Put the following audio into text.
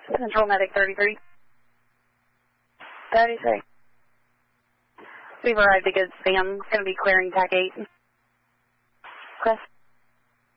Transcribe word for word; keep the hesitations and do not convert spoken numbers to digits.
Central Medic thirty-three. thirty-three. We've arrived at Good Sam. Going to be clearing T A C eight. Request